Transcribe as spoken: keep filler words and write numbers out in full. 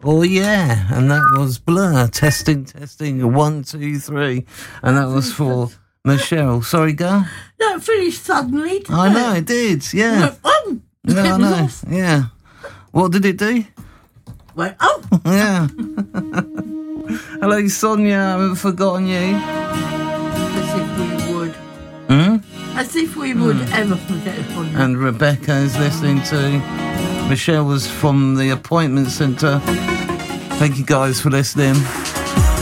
Oh, yeah. And that was Blur. Testing, testing. One, two, three. And that was for Michelle. Sorry, girl? No, it finished suddenly. Didn't I know, it? it did. Yeah. Went, oh, Yeah, I it was know. off. Yeah. What did it do? Went, oh. Yeah. Hello, Sonia. I haven't forgotten you. As if we would. Hmm? As if we would ever forget upon you. And Rebecca is listening to. Michelle was from the appointment centre. Thank you guys for listening.